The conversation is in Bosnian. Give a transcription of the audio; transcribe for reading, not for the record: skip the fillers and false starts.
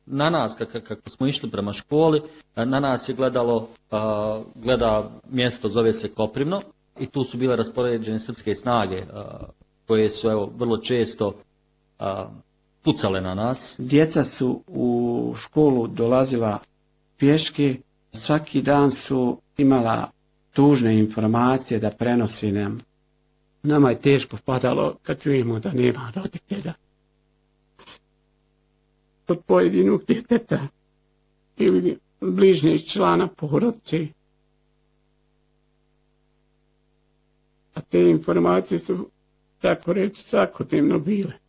na nas, kako smo išli prema školi, na nas je gleda mjesto, zove se Koprivno, i tu su bile raspoređene srpske snage koje su vrlo često pucale na nas. Djeca su u školu dolazila pješke, svaki dan su imala tužne informacije da prenosi nam. Nama je teško padalo kad čujemo da nema roditelja od pojedinog djeteta ili bližnjeg člana porodice. A te informacije su, tako reći, svakodnevno bile.